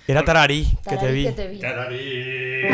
Era Tararí, que te vi. Tararí.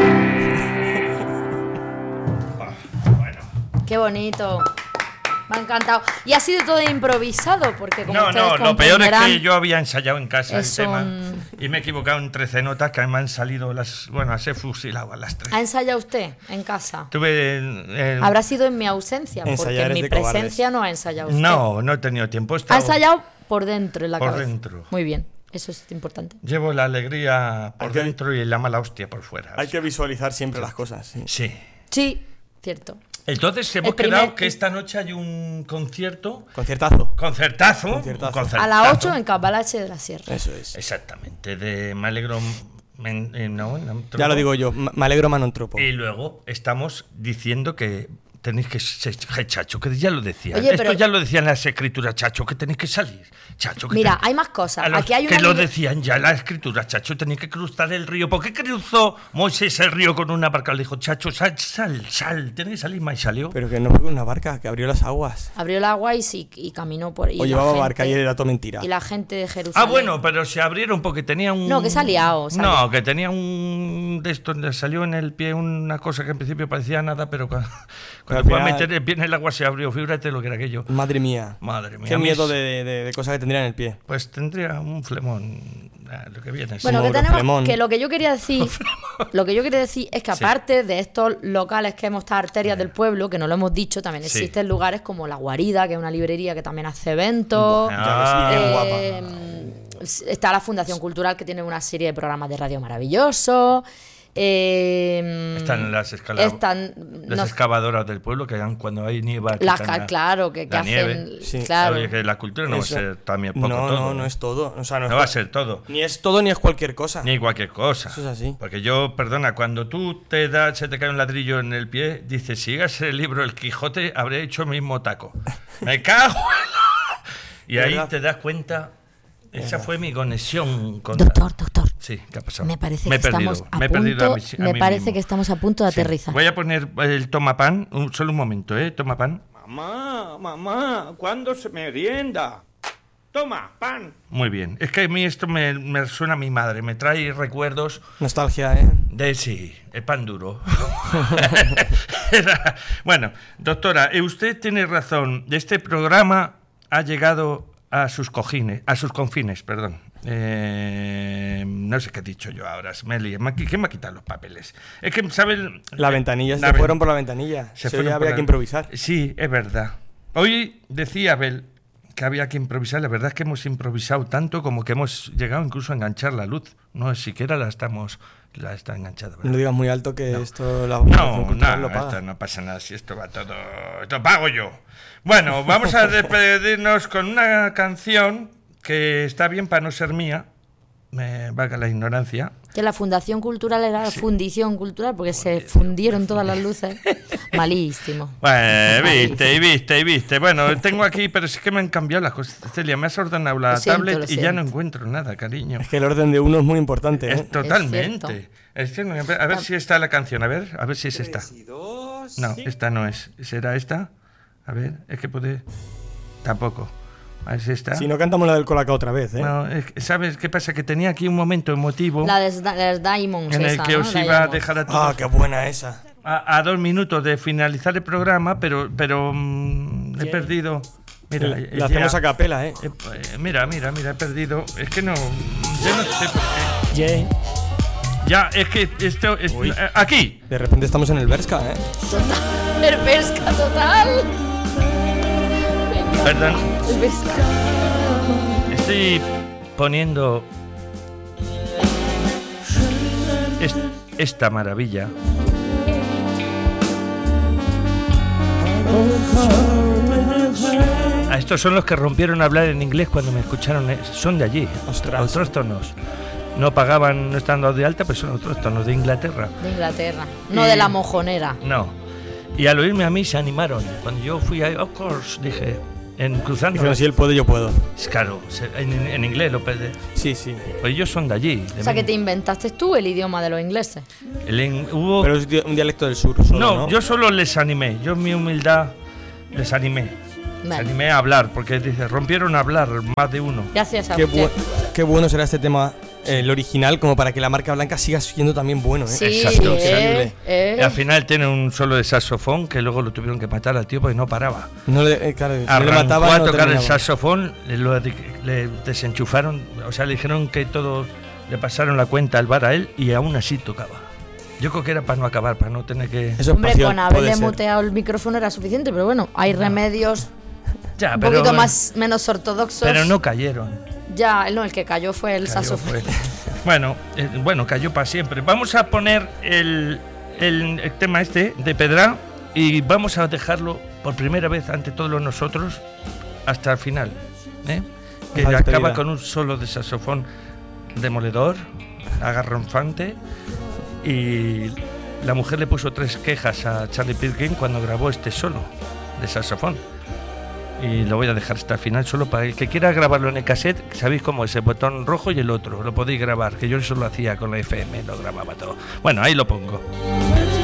Bueno. Qué bonito. Me ha encantado. Y ha sido todo improvisado, porque como ustedes lo peor es comprenderán, que yo había ensayado en casa el es tema un- y me he equivocado en 13 notas que me han salido se fusilado a las 3. ¿Ha ensayado usted en casa? Tuve Habrá sido en mi ausencia, porque Ensayar en es mi de cobardes. presencia no ha ensayado usted. no he tenido tiempo. Ha ensayado por dentro, en la Por cabeza. dentro. Muy bien, eso es importante. Llevo la alegría por Hay que- dentro y la mala hostia por fuera. Hay que visualizar siempre las cosas. Sí. Sí. Sí, cierto. Entonces hemos El primer- quedado que esta noche hay un concierto. Concertazo. Concertazo. Concertazo. Un A las 8 en Cabalache de la Sierra. Eso es. Exactamente. De Me alegro. No, Ya lo digo yo, me alegro Manontropo. Y luego estamos diciendo que tenéis que ser Chacho, que ya lo decía. Oye, Esto pero- ya lo decían las escrituras, Chacho, que tenéis que salir. Chacho, que Mira, tenéis- hay más cosas. A los Aquí hay que una lo libre- decían ya las escrituras, Chacho, tenéis que cruzar el río. ¿Por qué cruzó Moisés el río con una barca? Le dijo, Chacho, sal, tenéis que salir más y salió. Pero que no fue con una barca, que abrió las aguas. Abrió el agua y caminó por ahí. O llevaba barca y era todo mentira. Y la gente de Jerusalén. Ah, bueno, pero se abrieron porque tenía un... No, que se ha liado, se ha liado. No, que tenía un... De esto, le salió en el pie una cosa que en principio parecía nada, pero cuando al fue a final- meter el pie en el agua se abrió. Fíjate lo que era aquello. Madre mía. Madre mía. Qué a mí miedo es- de cosas que tendría en el pie. Pues tendría un flemón, lo que viene. Bueno, que Como tenemos Flemón. que lo que yo quería decir es que Sí. aparte de estos locales que hemos estado arterias del pueblo, que no lo hemos dicho, también Sí. existen lugares como La Guarida, que es una librería que también hace eventos. Ah, bien guapa. Está la Fundación Cultural, que tiene una serie de programas de radio maravillosos. Están las no- excavadoras del pueblo que dan cuando hay nieve. claro, que la hacen. nieve. Sí. Claro. Oye, que la cultura no Eso- va a ser también poco No, todo. no es todo. O sea, No va a ser todo. Ni es todo ni es cualquier cosa. Ni cualquier cosa. Eso es así. Porque yo, perdona, cuando tú se te cae un ladrillo en el pie, dices, si sigas el libro El Quijote, habré hecho el mismo taco. ¡Me cago! Y ahí ¿Verdad? te das cuenta, esa fue mi conexión con... Doctor. Sí, ¿qué ha pasado? Me parece Me he que perdido, estamos a me he perdido punto. a Me mí parece mismo. que estamos a punto de Sí. aterrizar. Voy a poner el toma pan, solo un momento, toma pan. Mamá, ¿cuándo se merienda? Toma, pan. Muy bien, es que a mí esto me suena a mi madre, me trae recuerdos Nostalgia, ¿eh? de sí, el pan duro. Bueno, doctora, usted tiene razón, este programa ha llegado a sus confines, perdón. No sé qué he dicho yo ahora, me lié. ¿Quién me ha quitado los papeles? Es que, ¿saben? La ventanilla, La se ven- fueron por la ventanilla. se Se fueron por había la- que improvisar. Sí, es verdad. Hoy decía Abel que había que improvisar. La verdad es que hemos improvisado tanto como que hemos llegado incluso a enganchar la luz. No siquiera la está enganchada. ¿verdad? No digas muy alto que esto la No, Cultural lo paga. esto no pasa nada, si esto va todo... Esto pago yo. Bueno, vamos a despedirnos con una canción que está bien para no ser mía, me valga la ignorancia. Que la Fundación Cultural era la Fundición Cultural, porque se fundieron todas las luces. Malísimo. Bueno, viste. Bueno, tengo aquí, pero es que me han cambiado las cosas. Celia, me has ordenado la Lo siento, tablet lo y ya no siento. encuentro nada, cariño. Es que el orden de uno es muy importante, ¿eh? Es totalmente. cierto. Es que a ver si está la canción, a ver si es esta. 3 y 2. No, esta no es. ¿Será esta? A ver, es que puede... Tampoco. A ver si esta. Si no cantamos la del Colacao otra vez, ¿eh? No, es que, ¿sabes qué pasa? Que tenía aquí un momento emotivo La de Diamonds. en el esa, que ¿no? os iba a Diamonds. dejar a Ah, todos qué buena esa. a 2 minutos de finalizar el programa, pero he perdido. Mira, La hacemos a capela, ¿eh? Mira, he perdido. Es que no. Yo no sé por qué. Yeah. Ya, es que esto. Uy. Aquí. De repente estamos en el Berska, ¿eh? El pesca total. Venga, Perdón. el pesca. Estoy poniendo. Esta maravilla. A estos son los que rompieron a hablar en inglés cuando me escucharon. Son de allí. Ostras. Autóctonos. No pagaban, no estando de alta, pero son autóctonos de Inglaterra. De Inglaterra. No de la mojonera. No. Y al oírme a mí se animaron. Cuando yo fui a, of course, dije, cruzando. Dijeron, si él puede, yo puedo. Es claro, en inglés lo pedí. Sí, sí. Pues ellos son de allí. O sea, que te inventaste tú el idioma de los ingleses. Hubo... Pero es un dialecto del sur solo, ¿no? yo solo les animé. Yo en mi humildad les animé. Les Vale. animé a hablar, porque dice, rompieron a hablar más de uno. Gracias a Qué, usted. qué bueno será este tema el original, como para que la marca blanca siga siendo también bueno, ¿eh? Sí, Exacto, Al final tiene un solo de saxofón que luego lo tuvieron que matar al tío porque no paraba. No le, claro, no le Arrancó mataba, a no tocar el terminaba. saxofón, le desenchufaron, o sea, le dijeron que todo, le pasaron la cuenta al bar a él y aún así tocaba. Yo creo que era para no acabar, para no tener que... Eso es Hombre, pasión, con haberle puede ser. muteado el micrófono era suficiente, pero bueno, hay remedios Ya, un pero- poquito menos ortodoxos. Pero no cayeron. Ya, no, el que cayó fue el Cayó, saxofón. fue. Bueno, cayó para siempre. Vamos a poner el tema este de Pedra y vamos a dejarlo por primera vez ante todos nosotros hasta el final, ¿eh? Que La despedida. acaba con un solo de saxofón demoledor, agarronfante, y la mujer le puso 3 quejas a Charlie Pilgrim cuando grabó este solo de saxofón. Y lo voy a dejar hasta el final solo para el que quiera grabarlo en el cassette. Sabéis cómo es el botón rojo y el otro. Lo podéis grabar, que yo eso lo hacía con la FM, lo grababa todo. Bueno, ahí lo pongo.